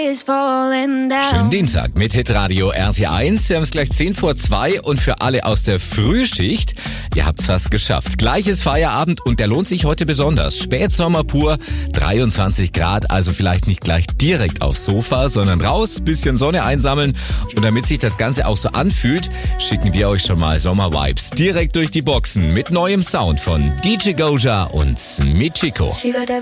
is falling down. Schönen Dienstag mit Hitradio RT1. Wir haben es gleich 10:02 und für alle aus der Frühschicht, ihr habt's fast geschafft. Gleiches Feierabend und der lohnt sich heute besonders. Spätsommer pur, 23 Grad, also vielleicht nicht gleich direkt aufs Sofa, sondern raus, bisschen Sonne einsammeln. Und damit sich das Ganze auch so anfühlt, schicken wir euch schon mal Sommervibes direkt durch die Boxen mit neuem Sound von DJ Goja und Michiko.